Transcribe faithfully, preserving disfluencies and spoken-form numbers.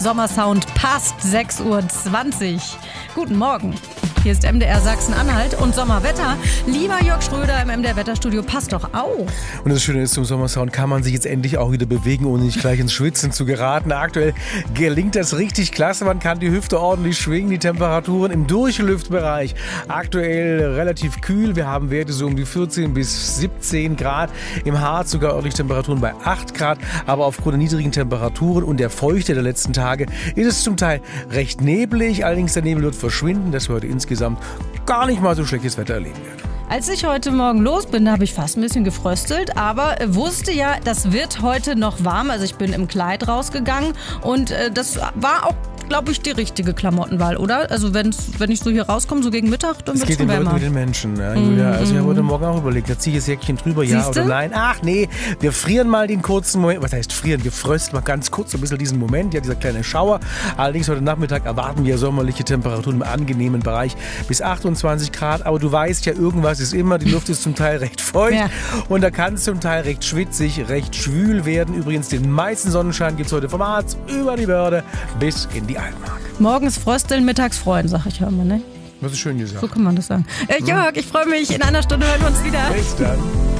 Sommersound passt, sechs Uhr zwanzig. Guten Morgen. Hier ist M D R Sachsen-Anhalt und Sommerwetter. Lieber Jörg Schröder im M D R-Wetterstudio, passt doch auf. Und das Schöne ist, zum Sommersound kann man sich jetzt endlich auch wieder bewegen, ohne nicht gleich ins Schwitzen zu geraten. Aktuell gelingt das richtig klasse. Man kann die Hüfte ordentlich schwingen. Die Temperaturen im Durchlüftbereich aktuell relativ kühl. Wir haben Werte so um die vierzehn bis siebzehn Grad. Im Harz sogar örtlich Temperaturen bei acht Grad. Aber aufgrund der niedrigen Temperaturen und der Feuchte der letzten Tage ist es zum Teil recht neblig. Allerdings der Nebel wird verschwinden, dass wir heute insgesamt gar nicht mal so schlechtes Wetter erleben werden. Als ich heute Morgen los bin, da habe ich fast ein bisschen gefröstelt, aber wusste ja, das wird heute noch warm. Also ich bin im Kleid rausgegangen und äh, das war auch, glaube ich, die richtige Klamottenwahl, oder? Also wenn's, wenn ich so hier rauskomme, so gegen Mittag, dann wird es schon wärmer. Es geht den Menschen, ja, Julia. Also ich habe heute Morgen auch überlegt, da ziehe ich das Jäckchen drüber, ja Siehste? oder nein. Ach nee, wir frieren mal den kurzen Moment. Was heißt frieren? Wir frösten mal ganz kurz so ein bisschen diesen Moment, ja, dieser kleine Schauer. Allerdings heute Nachmittag erwarten wir sommerliche Temperaturen im angenehmen Bereich bis achtundzwanzig Grad. Aber du weißt ja, irgendwas ist immer, die Luft ist zum Teil recht feucht Ja. und da kann es zum Teil recht schwitzig, recht schwül werden. Übrigens, den meisten Sonnenschein gibt es heute vom Harz über die Börde bis in die Altmark. Morgens frösteln, mittags freuen, sag ich immer, ne? Das ist schön gesagt. So kann man das sagen. Äh, Jörg, ich freue mich. In einer Stunde hören wir uns wieder. Bis dann.